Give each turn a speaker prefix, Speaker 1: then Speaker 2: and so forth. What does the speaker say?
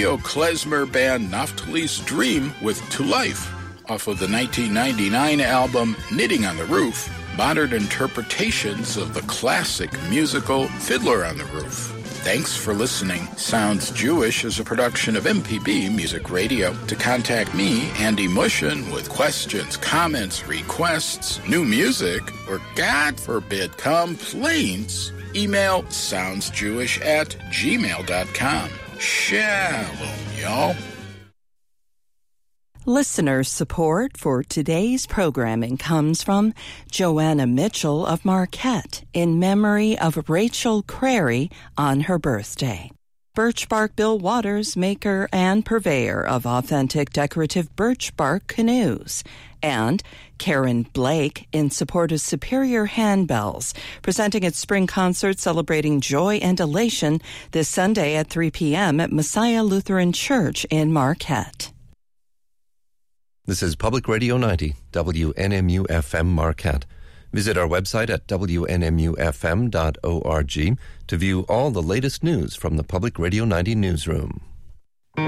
Speaker 1: Julio Klezmer band Naftali's Dream with To Life off of the 1999 album Knitting on the Roof, modern interpretations of the classic musical Fiddler on the Roof. Thanks for listening. Sounds Jewish is a production of MPB Music Radio. To contact me, Andy Mushin, with questions, comments, requests, new music, or God forbid, complaints, email soundsjewish@gmail.com. Shalom, y'all.
Speaker 2: Listener support for today's programming comes from Joanna Mitchell of Marquette in memory of Rachel Crary on her birthday. Birch Bark Bill Waters, maker and purveyor of authentic decorative birch bark canoes. And Karen Blake in support of Superior Handbells, presenting its spring concert celebrating joy and elation this Sunday at 3 p.m. at Messiah Lutheran Church in Marquette.
Speaker 3: This is Public Radio 90, WNMU-FM Marquette. Visit our website at WNMUFM.org to view all the latest news from the Public Radio 90 newsroom.